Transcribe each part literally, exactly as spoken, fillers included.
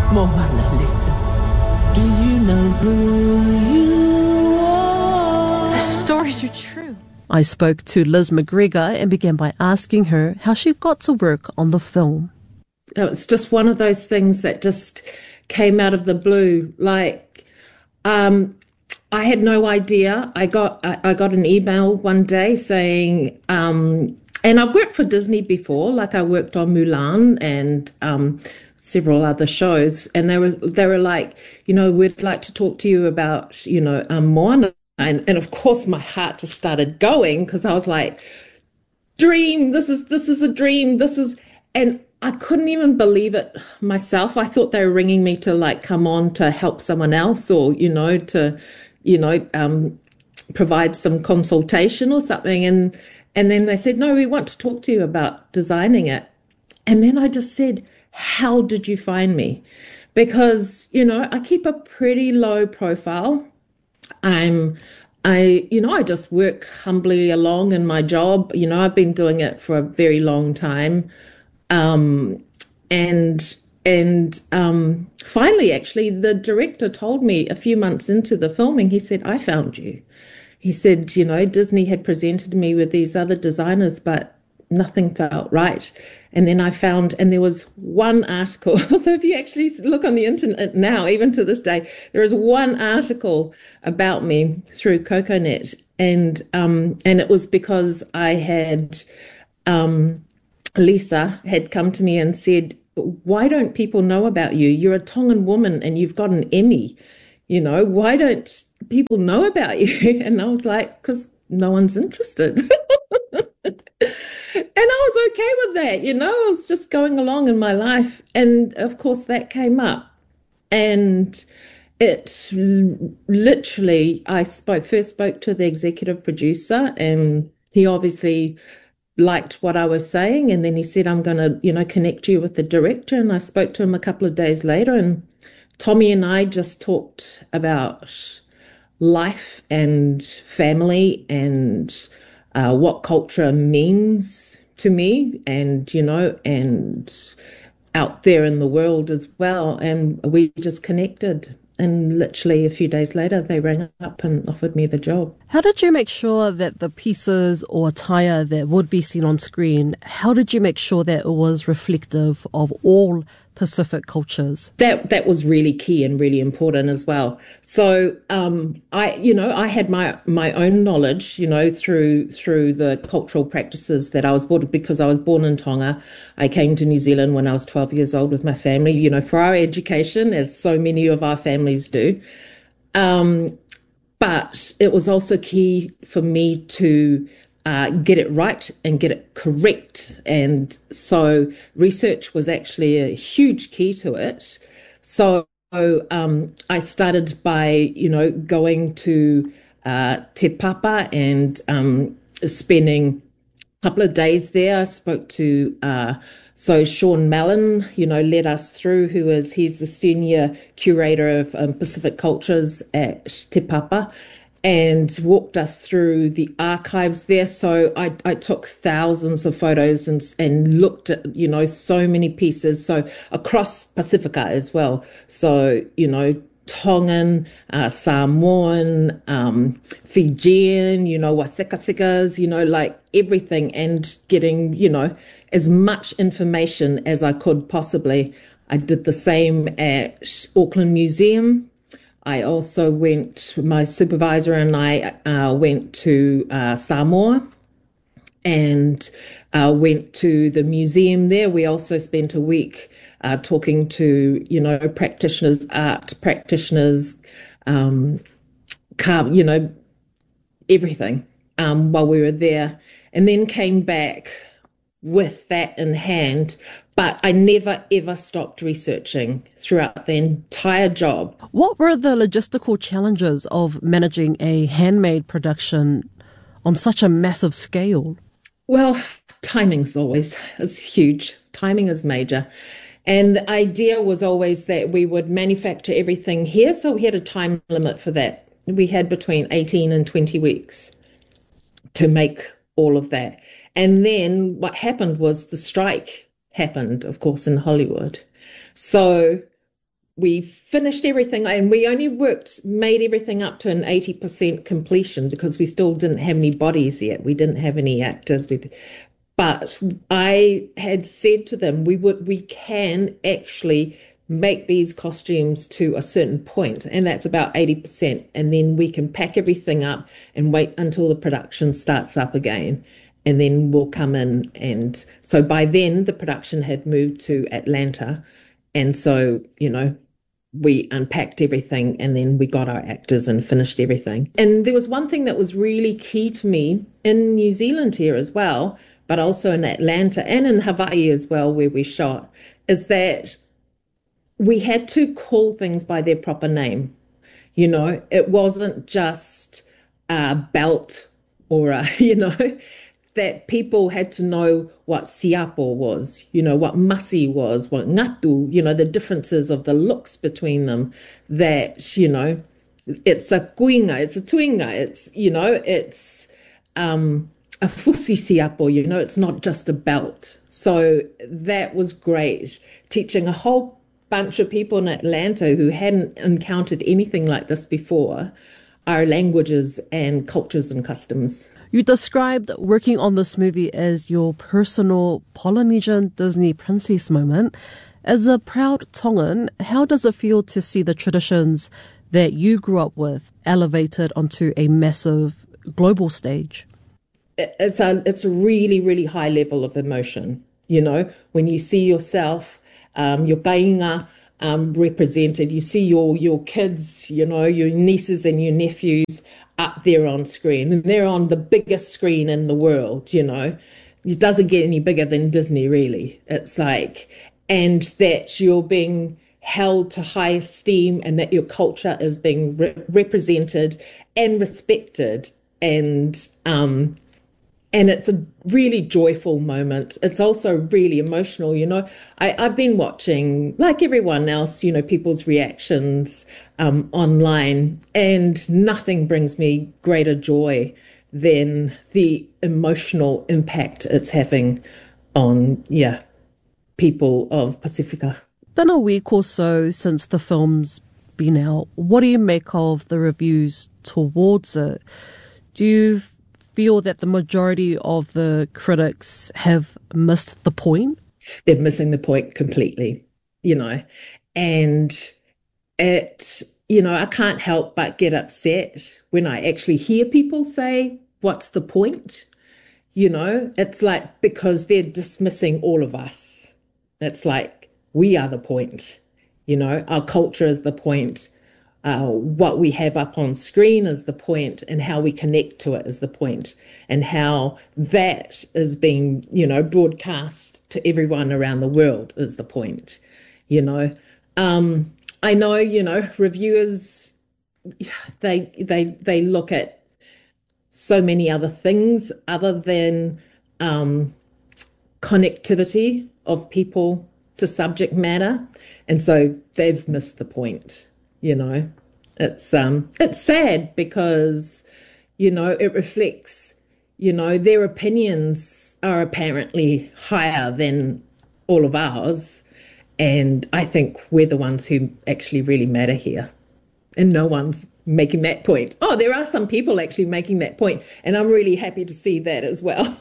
Moana, listen. Do you know who you are? The stories are true. I spoke to Liz McGregor and began by asking her how she got to work on the film. It's just one of those things that just came out of the blue. Like, um, I had no idea. I got I, I got an email one day saying, um, and I've worked for Disney before. Like, I worked on Mulan and um, several other shows, and they were they were like, you know, we'd like to talk to you about, you know, um, Moana, and and of course my heart just started going because I was like, dream. This is this is a dream. This is and. I couldn't even believe it myself. I thought they were ringing me to like come on to help someone else or, you know, to, you know, um, provide some consultation or something. And, and then they said, no, we want to talk to you about designing it. And then I just said, how did you find me? Because, you know, I keep a pretty low profile. I'm, I, you know, I just work humbly along in my job. You know, I've been doing it for a very long time. Um, and, and, um, finally, actually, the director told me a few months into the filming, he said, I found you. He said, you know, Disney had presented me with these other designers, but nothing felt right. And then I found, and there was one article. So if you actually look on the internet now, even to this day, there is one article about me through CocoNet. And, um, and it was because I had, um, Lisa had come to me and said, why don't people know about you? You're a Tongan woman and you've got an Emmy. You know, why don't people know about you? And I was like, because no one's interested. And I was okay with that. You know, I was just going along in my life. And of course that came up. And it literally, I spoke, first spoke to the executive producer, and he obviously liked what I was saying, and then he said, I'm going to, you know, connect you with the director. And I spoke to him a couple of days later, and Tommy and I just talked about life and family and uh, what culture means to me, and, you know, and out there in the world as well. And we just connected. And literally a few days later, they rang up and offered me the job. How did you make sure that the pieces or attire that would be seen on screen, how did you make sure that it was reflective of all Pacific cultures? That that was really key and really important as well. So um, I, you know, I had my my own knowledge, you know, through through the cultural practices that I was born because I was born in Tonga. I came to New Zealand when I was twelve years old with my family, you know, for our education, as so many of our families do. Um, but it was also key for me to Uh, get it right and get it correct. And so research was actually a huge key to it. So um, I started by, you know, going to uh, Te Papa and um, spending a couple of days there. I spoke to, uh, so Sean Mallon, you know, led us through, who is, he's the senior curator of um, Pacific cultures at Te Papa, and walked us through the archives there. So I, I took thousands of photos and and looked at, you know, so many pieces. So across Pacifica as well. So, you know, Tongan, uh, Samoan, um, Fijian, you know, Wasekasikas, you know, like everything, and getting, you know, as much information as I could possibly. I did the same at Auckland Museum. I also went, my supervisor and I uh, went to uh, Samoa and uh, went to the museum there. We also spent a week uh, talking to, you know, practitioners, art practitioners, um, car, you know, everything um, while we were there, and then came back with that in hand. But I never, ever stopped researching throughout the entire job. What were the logistical challenges of managing a handmade production on such a massive scale? Well, timing's always is huge. Timing is major. And the idea was always that we would manufacture everything here. So we had a time limit for that. We had between eighteen and twenty weeks to make all of that. And then what happened was the strike happened, of course, in Hollywood. So we finished everything and we only worked, made everything up to an eighty percent completion because we still didn't have any bodies yet. We didn't have any actors. We, but I had said to them, we would, we can actually make these costumes to a certain point, and that's about eighty percent. And then we can pack everything up and wait until the production starts up again. And then we'll come in. And so by then the production had moved to Atlanta. And so, you know, we unpacked everything and then we got our actors and finished everything. And there was one thing that was really key to me in New Zealand here as well, but also in Atlanta and in Hawaii as well, where we shot, is that we had to call things by their proper name. You know, it wasn't just a belt or a, you know, that people had to know what siapo was, you know, what masi was, what ngatu, you know, the differences of the looks between them, that, you know, it's a kuinga, it's a tuinga, it's, you know, it's um, a fusi siapo, you know, it's not just a belt. So that was great, teaching a whole bunch of people in Atlanta who hadn't encountered anything like this before, our languages and cultures and customs. You described working on this movie as your personal Polynesian Disney princess moment. As a proud Tongan, how does it feel to see the traditions that you grew up with elevated onto a massive global stage? It's a, it's a really, really high level of emotion. You know, when you see yourself, um, your kainga um, represented, you see your, your kids, you know, your nieces and your nephews up there on screen, and they're on the biggest screen in the world, you know. It doesn't get any bigger than Disney, really. It's like, and that you're being held to high esteem and that your culture is being re- represented and respected. And, um, and it's a really joyful moment. It's also really emotional, you know. I, I've been watching, like everyone else, you know, people's reactions um, online, and nothing brings me greater joy than the emotional impact it's having on, yeah, people of Pacifica. Been a week or so since the film's been out. What do you make of the reviews towards it? Do you feel that the majority of the critics have missed the point? They're missing the point completely, you know, and it, you know, I can't help but get upset when I actually hear people say, what's the point? You know, it's like, because they're dismissing all of us. It's like, we are the point, you know, our culture is the point. Uh, what we have up on screen is the point, and how we connect to it is the point, and how that is being, you know, broadcast to everyone around the world is the point, you know. Um, I know, you know, reviewers, they they they look at so many other things other than um, connectivity of people to subject matter, and so they've missed the point. You know, it's um, it's sad because, you know, it reflects, you know, their opinions are apparently higher than all of ours. And I think we're the ones who actually really matter here. And no one's making that point. Oh, there are some people actually making that point, and I'm really happy to see that as well.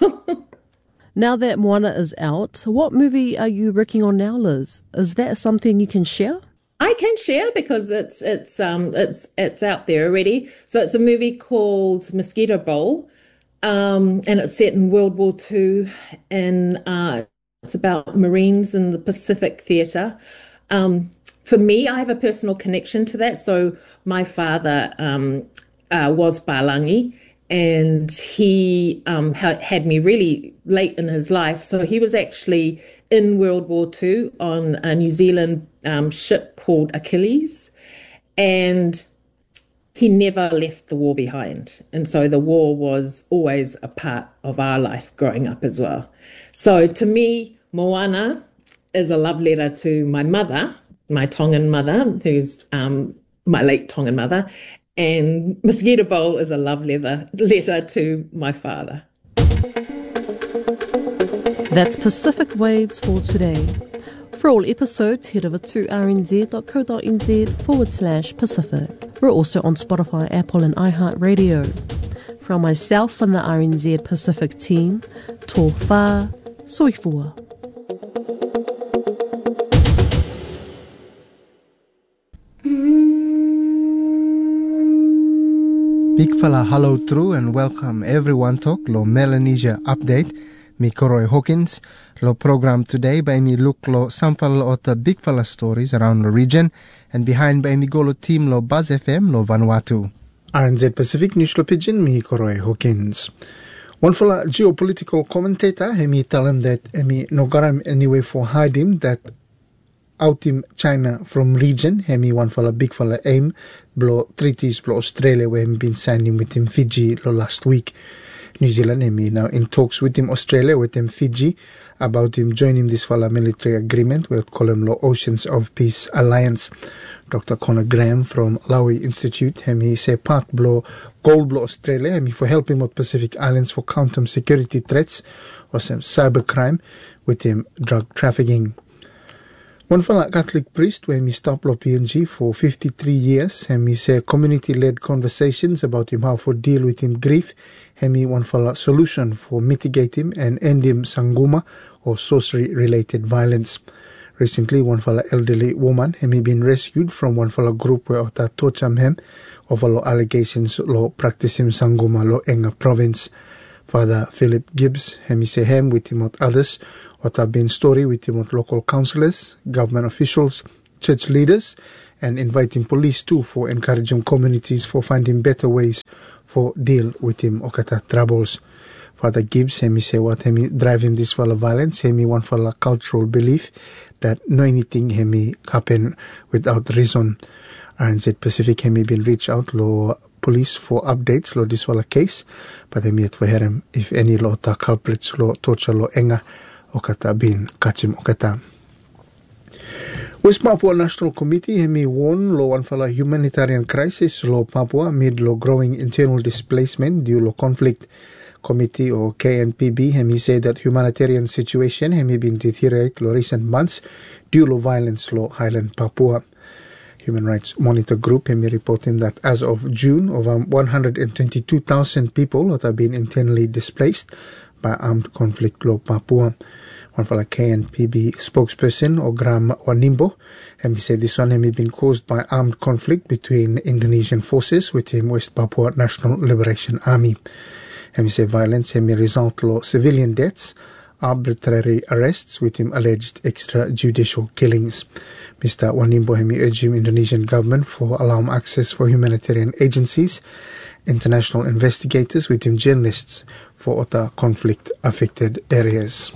Now that Moana is out, what movie are you working on now, Liz? Is that something you can share? I can share because it's it's um it's it's out there already. So it's a movie called Mosquito Bowl, um, and it's set in World War Two, and uh, it's about Marines in the Pacific Theatre. Um, for me, I have a personal connection to that. So my father um, uh, was Palangi, and he um, ha- had me really late in his life. So he was actually in World War Two on a New Zealand um, ship called Achilles, and he never left the war behind. And so the war was always a part of our life growing up as well. So to me, Moana is a love letter to my mother, my Tongan mother, who's um, my late Tongan mother, and Mosquito Bowl is a love letter, letter to my father. That's Pacific Waves for today. For all episodes, head over to rnz.co.nz forward slash Pacific. We're also on Spotify, Apple and iHeartRadio. From myself and the R N Z Pacific team, tō whā, soifua. Big fella hello true and welcome everyone talk lo Melanesia update. Mi Koroi Hawkins. Lo program today by me look lo sample of the big fella stories around the region and behind by me go lo team lo Buzz F M lo Vanuatu. R N Z Pacific News lo Pigeon, mi Koroi Hawkins. One fella geopolitical commentator, he me tell him that he me no garam anyway for hide him that out him China from region. He me one fella big fella aim blow treaties blow Australia where he been signing with him Fiji lo last week. New Zealand he me now in talks with him Australia with him Fiji about him joining this fella military agreement with call him lo Oceans of Peace Alliance. Doctor Conor Graham from Lowy Institute, he me say park blow gold blow Australia, he me for helping with Pacific Islands for counter security threats or some cybercrime with him drug trafficking. One fella Catholic priest where me stop lo P N G for fifty-three years, he me say community-led conversations about him how for deal with him grief, he me one fella solution for mitigate him and end him sanguma or sorcery-related violence. Recently, one fella elderly woman, he me been rescued from one fella group where ota torture him over lo allegations lo practice him sanguma lo Enga province. Father Philip Gibbs, he me say him with him with others, ota been story with him with local councillors, government officials, church leaders, and inviting police too for encouraging communities for finding better ways for deal with him okata troubles. Father Gibbs, he me say what he me drive him this fella violence, he me one fella cultural belief that no anything he me happen without reason. R N Z Pacific he me been reach out lo police for updates lo this fella case, but he me yet for him if any lo ta culprits lo torture lo Enga okata bin kachim okata. West Papua National Committee he me warn lo one fella humanitarian crisis lo Papua amid lo growing internal displacement due lo conflict. Committee or K N P B he me say that humanitarian situation he me been deteriorate lo recent months due lo violence lo Highland Papua. Human Rights Monitor Group he me reporting that as of June over one hundred twenty-two thousand people that have been internally displaced by armed conflict lo Papua. One for like K N P B spokesperson Ogram Wanimbo, and he said this one had been caused by armed conflict between Indonesian forces with the West Papua National Liberation Army. And he said violence had result lo civilian deaths, arbitrary arrests with him alleged extrajudicial killings. Mister Wanimbo had urged him Indonesian government for allow access for humanitarian agencies, international investigators with him journalists for other conflict affected areas.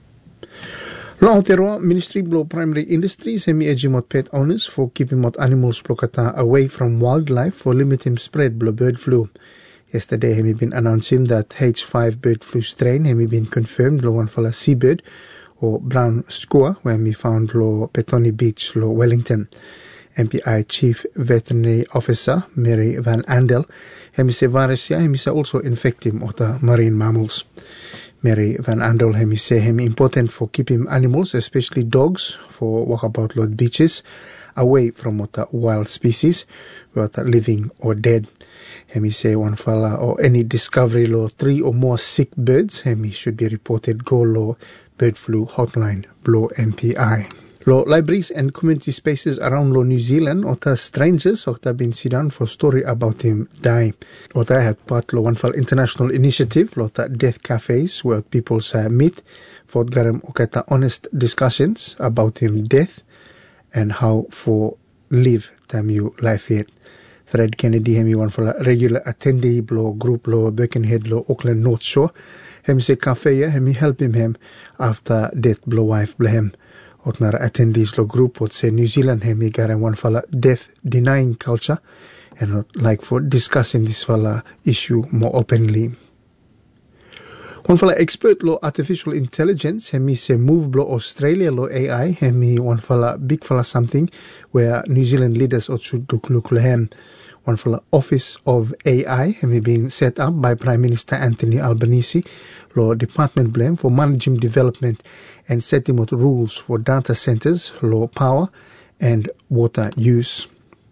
Lo Aotearoa Ministry blo primary industries hemi ejimot pet owners for keeping mot animals blokata away from wildlife for limiting spread blo bird flu. Yesterday hemi been announcing that H five bird flu strain hemi been confirmed lo one fala seabird or brown skua where we found lo Petone Beach lo Wellington. M P I Chief Veterinary Officer Mary Van Andel hemi se virus ya hemi se also infecting other marine mammals. Mary Van Andel hemi say hemi important for keeping animals, especially dogs, for walkabout lo beaches, away from other wild species, whether living or dead. Hemi say one fella or any discovery lo three or more sick birds, hemi should be reported go lo bird flu hotline blo M P I. Lo libraries and community spaces around lo New Zealand ota strangers ota been sit down for story about him die. Ota had part lo one fal international initiative lo ta death cafes where people uh, meet for garam okata honest discussions about him death and how for live time you life yet. Fred Kennedy hemi one fal regular attendee lo group lo Birkenhead lo Auckland North Shore. Hemi se cafe ya hemi help him him after death blow wife blehem. Otnara attendees lo group would say New Zealand hemi garan one fella death denying culture and not like for discussing this fella issue more openly. One fella expert lo artificial intelligence hemi se move blo Australia lo A I hemi one fella big fella something where New Zealand leaders ought should look look lehem. one for the Office of A I, hemi being set up by Prime Minister Anthony Albanese, lo department blame for managing development and setting out rules for data centers, lo power and water use.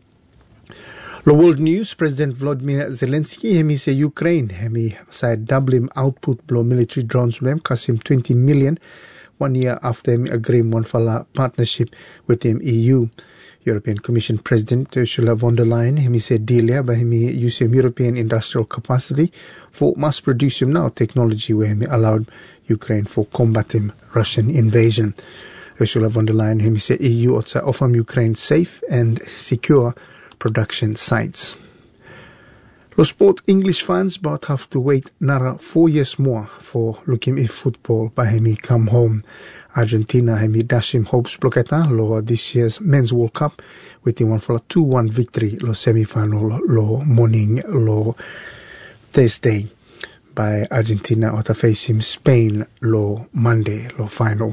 Lo world news, President Volodymyr Zelensky hemi say Ukraine hemi side doubling output blow military drones blame cost him twenty million one year after him agreeing one for la partnership with him E U. European Commission President Ursula von der Leyen hemi said deal by him use him European industrial capacity for mass produce him now technology where him allowed Ukraine for combating Russian invasion. Ursula von der Leyen hemi say E U also offer Ukraine safe and secure production sites. Lo sport English fans but have to wait another four years more for looking if football by hemi come home. Argentina hemi dash him hopes bloketa lo this year's Men's World Cup with the one for a two one victory lo semi-final lo morning lo Thursday by Argentina or to face him Spain lo Monday lo final.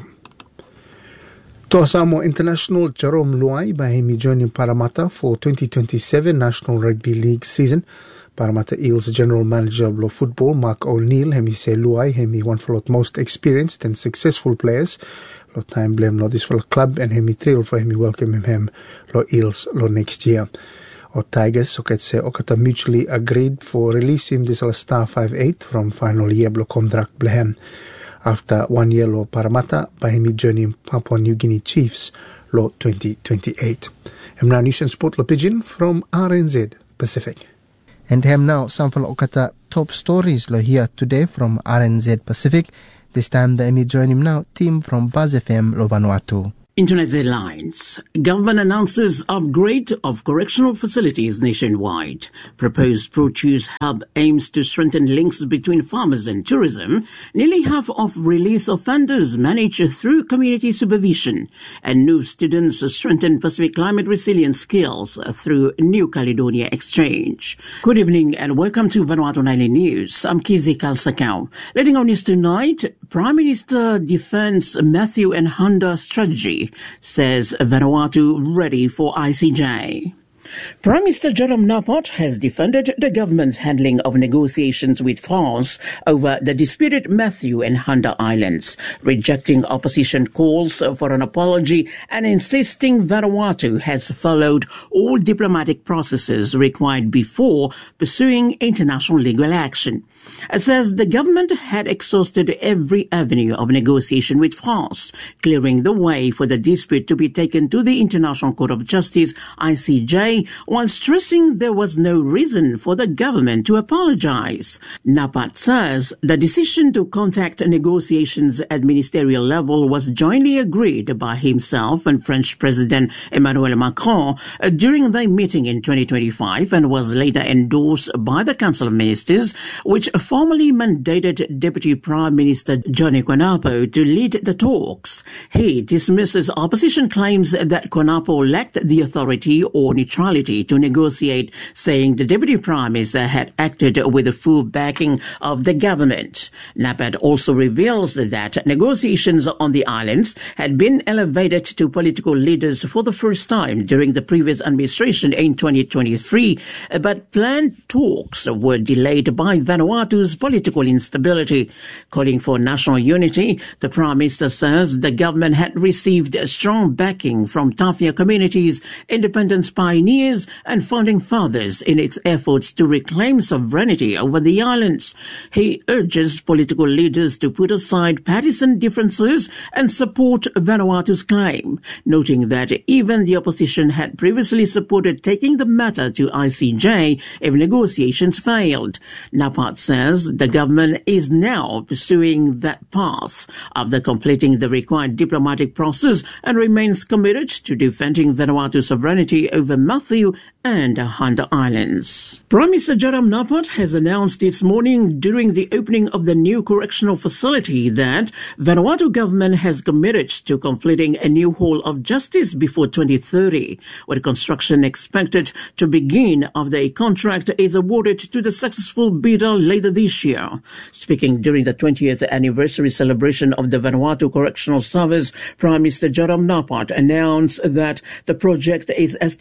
To Samoa International Jerome Luai by him joining Parramatta for twenty twenty-seven National Rugby League season. Parramatta Eels General Manager of Football Mark O'Neill hemi say Luai hemi one for lot most experienced and successful players. Lo time blame lo this for the club and hemi thrill for hemi welcome him lo Eels lo next year. Or Tigers so could say Okata mutually agreed for release him this star five eight from final year blo contract blehem. After one year lo Parramatta by him joining Papua New Guinea Chiefs lo twenty twenty-eight. I'm now News and Sport lo Pigeon from R N Z Pacific. And hem now sample okata top stories lo here today from R N Z Pacific. This time the Emmy join him now team from Buzz F M lo Vanuatu. Internet headlines. Government announces upgrade of correctional facilities nationwide. Proposed Pro-Choose hub aims to strengthen links between farmers and tourism. Nearly half of release offenders managed through community supervision. And new students strengthen Pacific climate resilience skills through New Caledonia Exchange. Good evening and welcome to Vanuatu Nightly News. I'm Kizi Kalsakau. Leading on news tonight, Prime Minister defends Matthew and Honda strategy. Says Vanuatu ready for I C J. Prime Minister Jerome Napot has defended the government's handling of negotiations with France over the disputed Matthew and Honda Islands, rejecting opposition calls for an apology and insisting Vanuatu has followed all diplomatic processes required before pursuing international legal action. It says the government had exhausted every avenue of negotiation with France, clearing the way for the dispute to be taken to the International Court of Justice, I C J, while stressing there was no reason for the government to apologize. Napat says the decision to contact negotiations at ministerial level was jointly agreed by himself and French President Emmanuel Macron during their meeting in twenty twenty-five and was later endorsed by the Council of Ministers, which formally mandated Deputy Prime Minister Johnny Quanapo to lead the talks. He dismisses opposition claims that Quanapo lacked the authority or neutrality to negotiate, saying the Deputy Prime Minister had acted with the full backing of the government. Napat also reveals that negotiations on the islands had been elevated to political leaders for the first time during the previous administration in twenty twenty-three, but planned talks were delayed by Vanuatu's political instability. Calling for national unity, the Prime Minister says the government had received strong backing from Tafia communities, independence pioneers and founding fathers in its efforts to reclaim sovereignty over the islands. He urges political leaders to put aside partisan differences and support Vanuatu's claim, noting that even the opposition had previously supported taking the matter to I C J if negotiations failed. Napat says the government is now pursuing that path after completing the required diplomatic process and remains committed to defending Vanuatu's sovereignty over Matthew and Honda Islands. Prime Minister Jerome Napot has announced this morning during the opening of the new correctional facility that Vanuatu government has committed to completing a new hall of justice before twenty thirty, with construction expected to begin after a contract is awarded to the successful bidder later this year. Speaking during the twentieth anniversary celebration of the Vanuatu Correctional Service, Prime Minister Jerome Napot announced that the project is estimated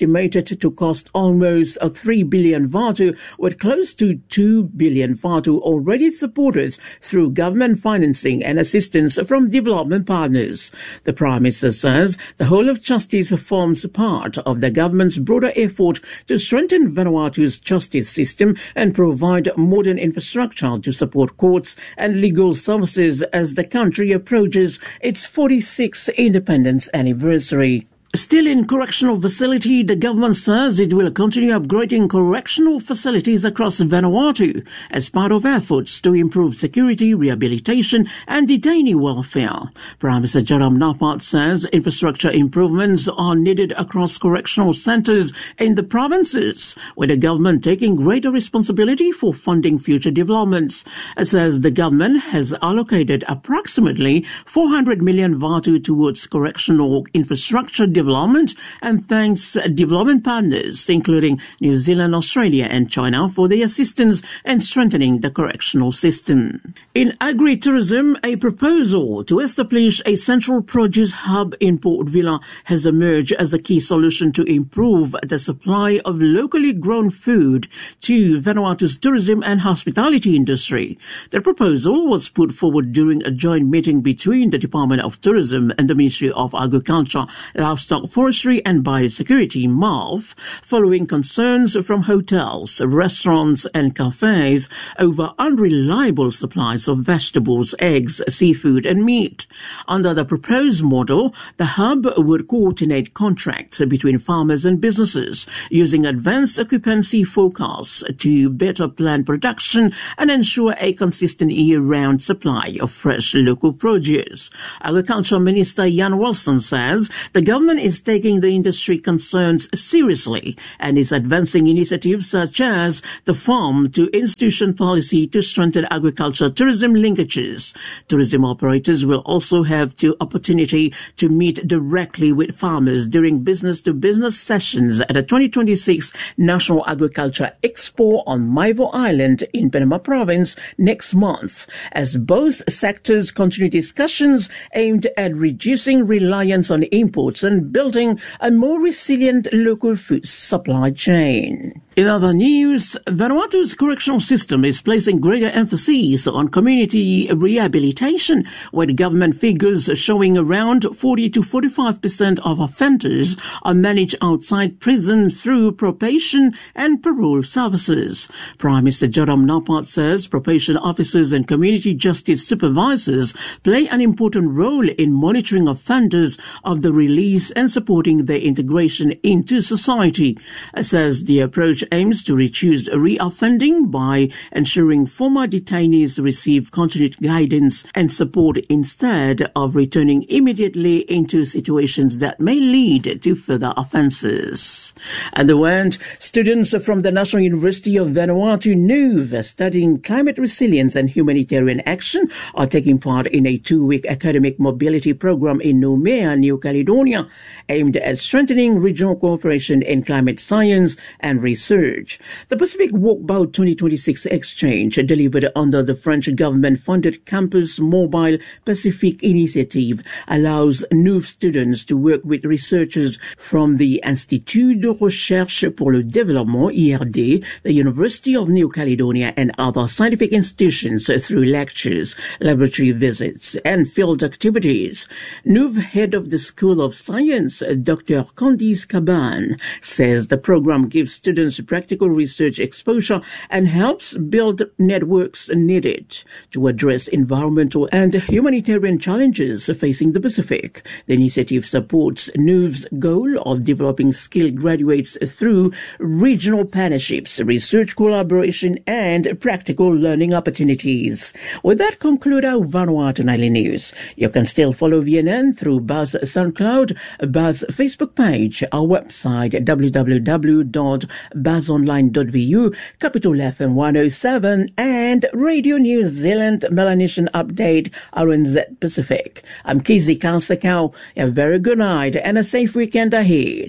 estimated to cost almost three billion Vatu, with close to two billion Vatu already supported through government financing and assistance from development partners. The Prime Minister says the whole of justice forms part of the government's broader effort to strengthen Vanuatu's justice system and provide modern infrastructure to support courts and legal services as the country approaches its forty-sixth independence anniversary. Still in correctional facility, the government says it will continue upgrading correctional facilities across Vanuatu as part of efforts to improve security, rehabilitation and detainee welfare. Prime Minister Jaram Napat says infrastructure improvements are needed across correctional centres in the provinces, with the government taking greater responsibility for funding future developments. It says the government has allocated approximately four hundred million Vatu towards correctional infrastructure development Development and thanks development partners including New Zealand, Australia and China for their assistance in strengthening the correctional system. In agri-tourism, a proposal to establish a central produce hub in Port Vila has emerged as a key solution to improve the supply of locally grown food to Vanuatu's tourism and hospitality industry. The proposal was put forward during a joint meeting between the Department of Tourism and the Ministry of Agriculture, Livestock, Forestry and Biosecurity, M A F, following concerns from hotels, restaurants and cafes over unreliable supplies of vegetables, eggs, seafood and meat. Under the proposed model, the hub would coordinate contracts between farmers and businesses using advanced occupancy forecasts to better plan production and ensure a consistent year-round supply of fresh local produce. Agriculture Minister Jan Wilson says the government is taking the industry concerns seriously and is advancing initiatives such as the farm to institution policy to strengthen agriculture tourism linkages. Tourism operators will also have the opportunity to meet directly with farmers during business-to-business sessions at the twenty twenty-six National Agriculture Expo on Maivo Island in Penama Province next month, as both sectors continue discussions aimed at reducing reliance on imports and building a more resilient local food supply chain. In other news, Vanuatu's correctional system is placing greater emphasis on community rehabilitation, with government figures showing around forty to forty-five percent of offenders are managed outside prison through probation and parole services. Prime Minister Jaram Napat says probation officers and community justice supervisors play an important role in monitoring offenders of the release and supporting their integration into society. It says the approach aims to reduce reoffending by ensuring former detainees receive continued guidance and support instead of returning immediately into situations that may lead to further offences. At the end, students from the National University of Vanuatu, N U V, studying climate resilience and humanitarian action, are taking part in a two-week academic mobility program in Noumea, New Caledonia, aimed at strengthening regional cooperation in climate science and research. The Pacific Walkabout twenty twenty-six exchange, delivered under the French government-funded Campus Mobile Pacific initiative, allows N U V students to work with researchers from the Institut de Recherche pour le Développement, I R D, the University of New Caledonia and other scientific institutions through lectures, laboratory visits and field activities. N U V head of the School of Science, Doctor Candice Caban, says the program gives students practical research exposure and helps build networks needed to address environmental and humanitarian challenges facing the Pacific. The initiative supports N U V's goal of developing skilled graduates through regional partnerships, research collaboration and practical learning opportunities. With that, conclude our Vanuatu Nightly News. You can still follow V N N through Buzz SoundCloud, Buzz Facebook page, our website w w w dot buzz online dot v u, Capital F M one oh seven and Radio New Zealand Melanesian Update R N Z Pacific. I'm Kizzy Kalsakau. A very good night and a safe weekend ahead.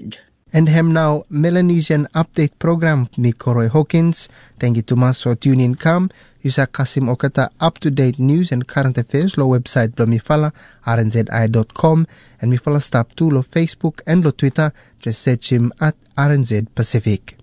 And hem now Melanesian Update Program, mi Koroi Hawkins. Thank you to mas for tuning come. Yusa kasim okata up-to-date news and current affairs lo website blo mi fala r n z i dot com and mi fala stop to lo Facebook and lo Twitter. Just search him at R N Z Pacific.